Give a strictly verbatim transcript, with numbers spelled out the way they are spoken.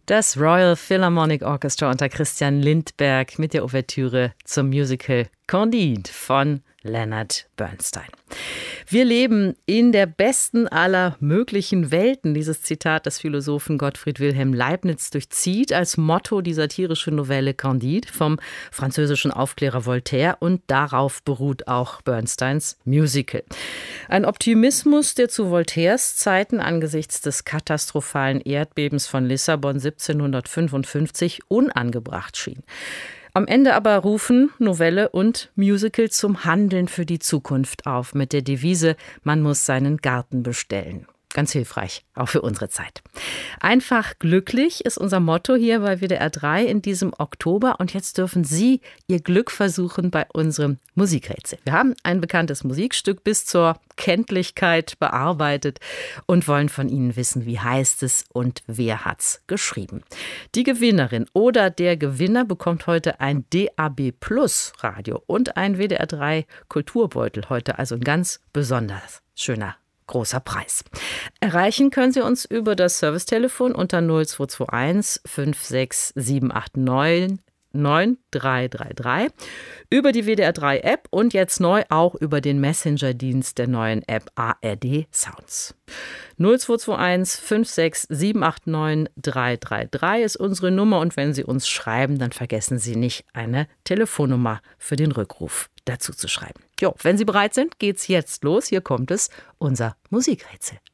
Das Royal Philharmonic Orchestra unter Christian Lindberg mit der Ouvertüre zum Musical Candide von Leonard Bernstein. Wir leben in der besten aller möglichen Welten. Dieses Zitat des Philosophen Gottfried Wilhelm Leibniz durchzieht als Motto die satirische Novelle Candide vom französischen Aufklärer Voltaire, und darauf beruht auch Bernsteins Musical. Ein Optimismus, der zu Voltaires Zeiten angesichts des katastrophalen Erdbebens von Lissabon siebzehnhundertfünfundfünfzig unangebracht schien. Am Ende aber rufen Novelle und Musical zum Handeln für die Zukunft auf, mit der Devise, man muss seinen Garten bestellen. Ganz hilfreich, auch für unsere Zeit. Einfach glücklich ist unser Motto hier bei W D R drei in diesem Oktober. Und jetzt dürfen Sie Ihr Glück versuchen bei unserem Musikrätsel. Wir haben ein bekanntes Musikstück bis zur Kenntlichkeit bearbeitet und wollen von Ihnen wissen, wie heißt es und wer hat's geschrieben. Die Gewinnerin oder der Gewinner bekommt heute ein D A B Plus Radio und ein W D R drei Kulturbeutel. Heute also ein ganz besonders schöner großer Preis. Erreichen können Sie uns über das Servicetelefon unter null zwei zwei eins fünf sechs sieben acht neun neun drei drei drei, über die W D R drei App und jetzt neu auch über den Messenger-Dienst der neuen App A R D Sounds. null zwei zwei eins fünf sechs sieben acht neun drei drei drei ist unsere Nummer, und wenn Sie uns schreiben, dann vergessen Sie nicht, eine Telefonnummer für den Rückruf dazu zu schreiben. Jo, wenn Sie bereit sind, geht's jetzt los. Hier kommt es, unser Musikrätsel.